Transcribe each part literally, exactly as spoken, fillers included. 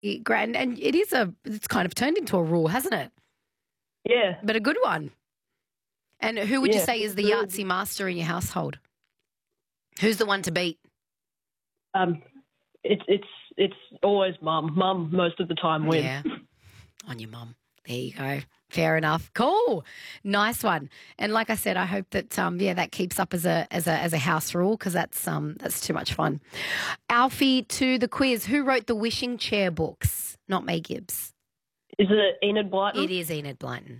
It- Grand, and it is a, it's kind of turned into a rule, hasn't it? Yeah. But a good one. And who would you Yeah, say is the really Yahtzee master in your household? Who's the one to beat? Um, it's it's it's always mum. Mum most of the time wins. Yeah, on your mum. There you go. Fair enough. Cool. Nice one. And like I said, I hope that um yeah that keeps up as a as a as a house rule because that's um that's too much fun. Alfie, to the quiz. Who wrote the Wishing Chair books? Not May Gibbs. Is it Enid Blyton? It is Enid Blyton.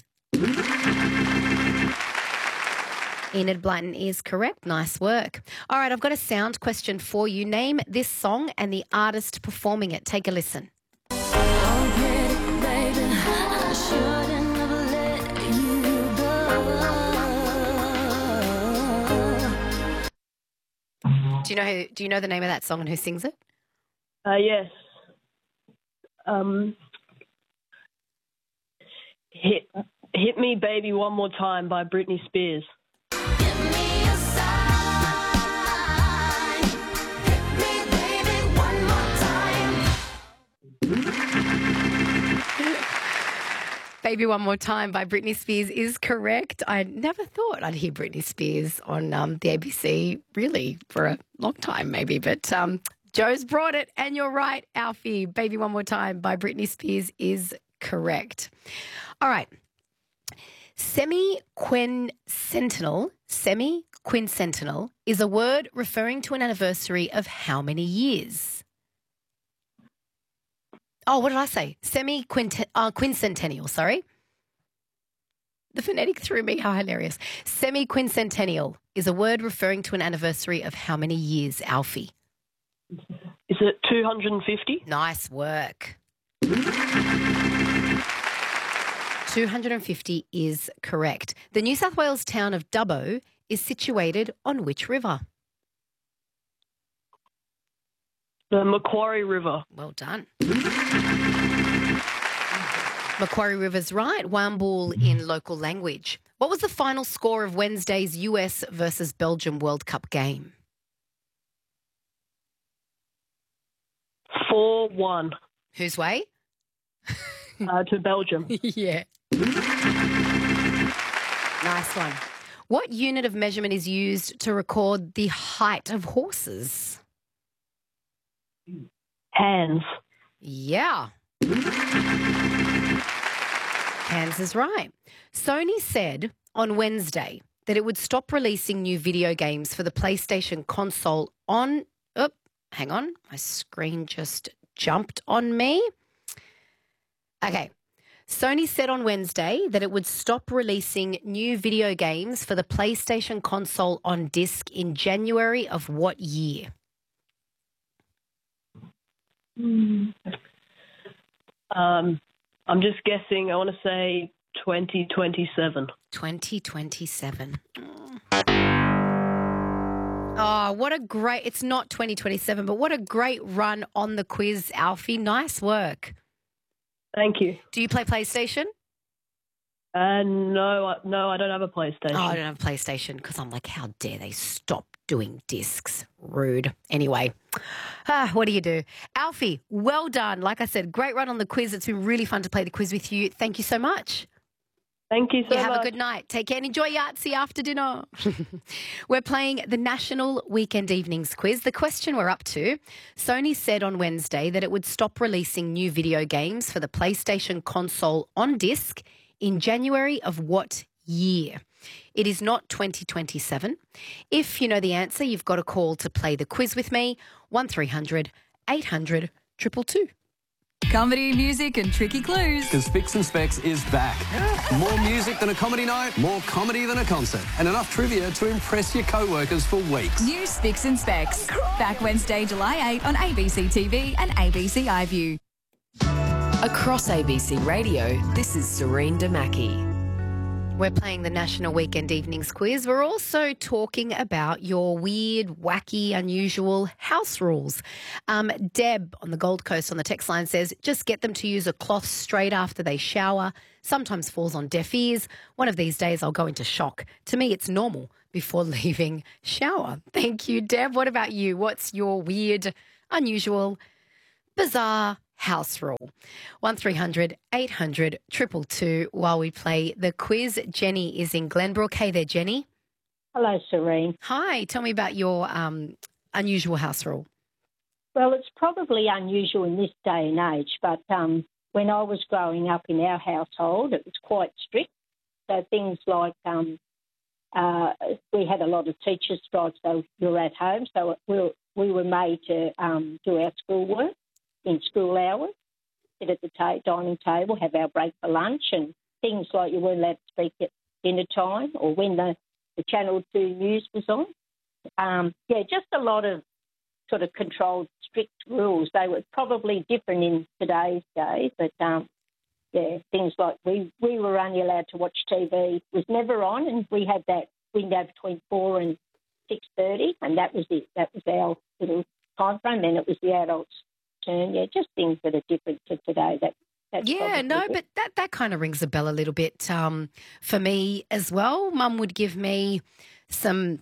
Enid Blyton is correct. Nice work. All right, I've got a sound question for you. Name this song and the artist performing it. Take a listen. Do you know who? Do you know the name of that song and who sings it? Uh, yes. Um, hit, hit Me Baby One More Time by Britney Spears. Baby One More Time by Britney Spears is correct. I never thought I'd hear Britney Spears on um, the A B C really for a long time maybe, but um, Joe's brought it and you're right, Alfie. Baby One More Time by Britney Spears is correct. All right. Semi-quincentennial, semi-quincentennial is a word referring to an anniversary of how many years? Oh, what did I say? Semi-quincentennial, uh, sorry. The phonetic threw me. How hilarious. Semi-quincentennial is a word referring to an anniversary of how many years, Alfie? Is it two hundred fifty? Nice work. two hundred fifty is correct. The New South Wales town of Dubbo is situated on which river? The Macquarie River. Well done. Macquarie River's right. Wambool in local language. What was the final score of Wednesday's U S versus Belgium World Cup game? four one. Whose way? uh, to Belgium. Yeah. Nice one. What unit of measurement is used to record the height of horses? Hands. Yeah. Hands is right. Sony said on Wednesday that it would stop releasing new video games for the PlayStation console on... Oh, hang on. My screen just jumped on me. Okay. Sony said on Wednesday that it would stop releasing new video games for the PlayStation console on disc in January of what year? Mm. Um, I'm just guessing. I want to say twenty twenty-seven. twenty twenty-seven. Oh, what a great... It's not twenty twenty-seven, but what a great run on the quiz, Alfie. Nice work. Thank you. Do you play PlayStation? Uh, no, I- no, I don't have a PlayStation. Oh, I don't have a PlayStation because I'm like, how dare they stop doing discs? Rude. Anyway, ah, what do you do? Alfie, well done. Like I said, great run on the quiz. It's been really fun to play the quiz with you. Thank you so much. Thank you so You much. have a good night. Take care and enjoy Yahtzee after dinner. We're playing the National Weekend Evenings Quiz. The question we're up to, Sony said on Wednesday that it would stop releasing new video games for the PlayStation console on disc in January of what year? It is not twenty twenty-seven. If you know the answer, you've got a call to play the quiz with me, one three hundred eight hundred two two two. Comedy, music and tricky clues. Because Spicks and Specs is back. More music than a comedy night, more comedy than a concert, and enough trivia to impress your co-workers for weeks. New Spicks and Specs. Back Wednesday, July eighth on A B C T V and A B C iView. Across A B C Radio, this is Serene Damaki. We're playing the National Weekend Evenings Quiz. We're also talking about your weird, wacky, unusual house rules. Um, Deb on the Gold Coast on the text line says, just get them to use a cloth straight after they shower. Sometimes falls on deaf ears. One of these days I'll go into shock. To me, it's normal before leaving shower. Thank you, Deb. What about you? What's your weird, unusual, bizarre house rule. one three hundred eight hundred two two two while we play the quiz. Jenny is in Glenbrook. Hey there, Jenny. Hello, Serene. Hi. Tell me about your um, unusual house rule. Well, it's probably unusual in this day and age, but um, when I was growing up in our household, it was quite strict. So things like um, uh, we had a lot of teacher strikes, so we were at home, so we were, we were made to um, do our schoolwork in school hours, sit at the ta- dining table, have our break for lunch, and things like you weren't allowed to speak at dinner time or when the, the Channel two news was on. Um, yeah, just a lot of sort of controlled, strict rules. They were probably different in today's day, but um, yeah, things like we, we were only allowed to watch T V. It was never on, and we had that window between four and six thirty, and that was it. That was our little time frame. Then it was the adults' turn. Yeah, just things that are different to today. That that's Yeah, no, it. but that, that kind of rings a bell a little bit um, for me as well. Mum would give me some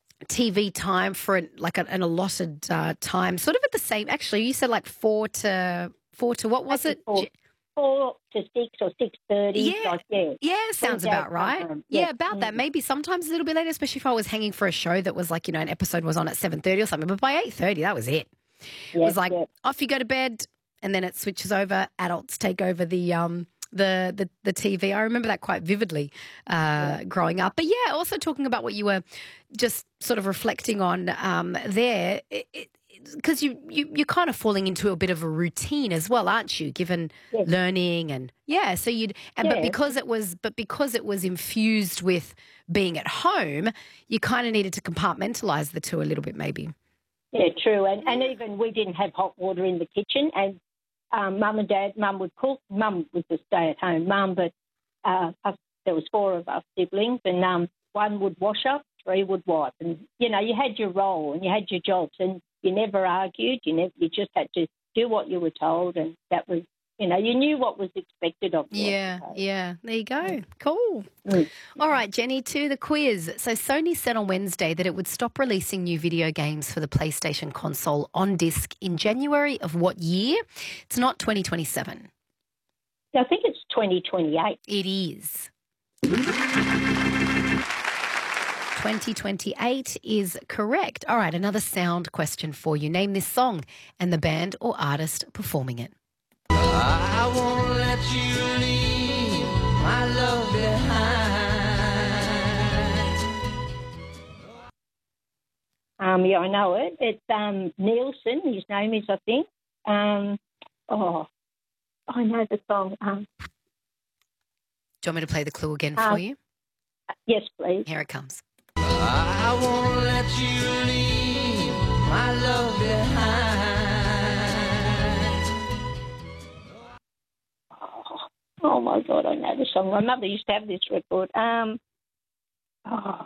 T V time for an, like a, an allotted uh, time, sort of at the same. Actually, you said like four to four to what was it? Four, four to six or six thirty. Yeah, like, yeah, yeah, sounds Window about right. time. Yeah, Yeah. about that. Maybe sometimes a little bit later, especially if I was hanging for a show that was like, you know, an episode was on at seven thirty or something. But by eight thirty, that was it. It Yeah, was like yeah. off you go to bed, and then it switches over. Adults take over the um the the, the T V. I remember that quite vividly uh, growing up. But yeah, also talking about what you were just sort of reflecting on um, there. It, it, because you, you, you're kind of falling into a bit of a routine as well, aren't you, given Yes. learning and, yeah, so you'd, and but Yeah. because it was, but because it was infused with being at home, you kind of needed to compartmentalize the two a little bit maybe. Yeah, true. And, and even we didn't have hot water in the kitchen, and um, Mum and Dad, Mum would cook. Mum was a stay-at-home mum, but uh, us, there was four of us siblings, and um, one would wash up, three would wipe. And, you know, you had your role and you had your jobs, and you never argued. You never. You just had to do what you were told, and that was, you know, you knew what was expected of you. Yeah, yeah. There you go. Cool. Mm. All right, Jenny, to the quiz. So Sony said on Wednesday that it would stop releasing new video games for the PlayStation console on disc in January of what year? It's not twenty twenty-seven. I think it's twenty twenty-eight. It is. twenty twenty-eight is correct. All right, another sound question for you. Name this song and the band or artist performing it. I won't let you leave my love behind. Um, yeah, I know it. It's um, Nielsen. His name is, I think. Um, oh, I know the song. Um, Do you want me to play the clue again for Um, you? yes, please. Here it comes. I won't let you leave my love behind. Oh, oh my God, I know the song. My mother used to have this record. Um, oh,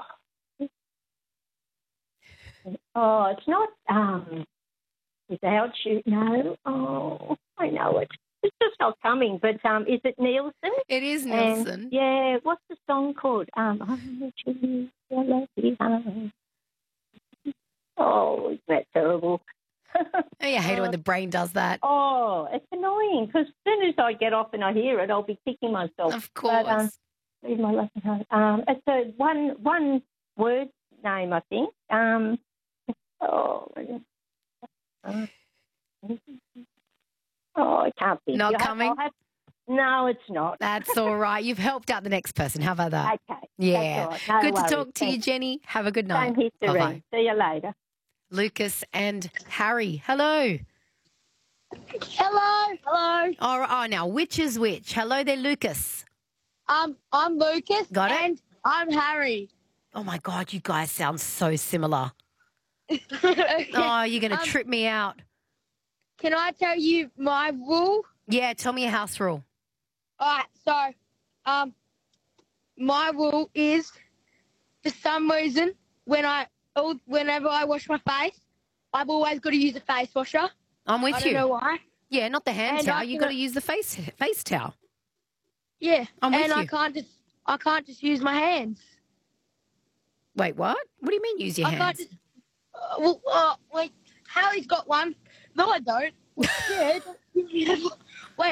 oh, it's not um, Without You. No. Oh, I know it. It's just not coming. But um, is it Nielsen? It is And, Nielsen. yeah. What's the song called? Um, I won't let you leave your love behind. Oh, isn't that terrible? Oh, yeah, I hate it when the brain does that. Oh, it's annoying because as soon as I get off and I hear it, I'll be kicking myself. Of course. But, um, leave my love behind. Um, it's a one one word name, I think. Um, oh, uh, oh, I can't think. Not You'll have- coming? I'll have- no, it's not. That's all right. You've helped out the next person. How about that? Okay. Yeah. That's all right. No Good to worries. talk to you, Thanks. Jenny. Have a good night. Same history. Bye-bye. See you later. Lucas and Harry. Hello. Hello, hello. All right. Oh, now, which is which? Hello there, Lucas. Um, I'm Lucas. Got it? And I'm Harry. Oh, my God, you guys sound so similar. Okay. Oh, you're going to Um, trip me out. Can I tell you my rule? Yeah, tell me a house rule. All right, so um, my rule is for some reason when I oh, whenever I wash my face, I've always got to use a face washer. I'm with I you. don't know why. Yeah, not the hand And towel. I you can- got to use the face face towel. Yeah, I'm with and I you. can't just I can't just use my hands. Wait, what? What do you mean use your I can't hands? just. Uh, well, uh, wait, Harry's got one. No, I don't. Yeah,